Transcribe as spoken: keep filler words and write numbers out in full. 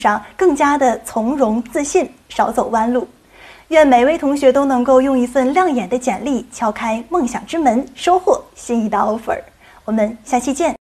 上更加的从容自信，少走弯路。愿每位同学都能够用一份亮眼的简历敲开梦想之门，收获心仪的 offer。我们下期见。